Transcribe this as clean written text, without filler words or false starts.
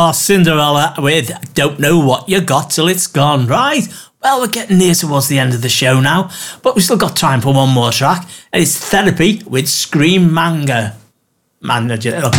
are Cinderella with Don't Know What You Got Till It's Gone. Right, well, we're getting near towards the end of the show now, but we've still got time for one more track. And it's Therapy with Scream Manager.